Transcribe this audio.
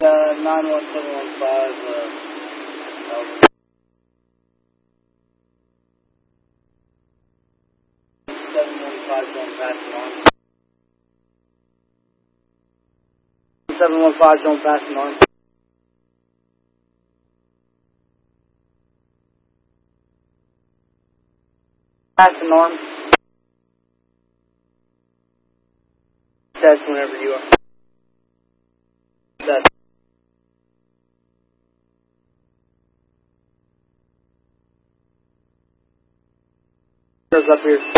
91715, 715 don't pass it on. 715 don't pass it on. Pass the norm. Test whenever you are. Test. Up here.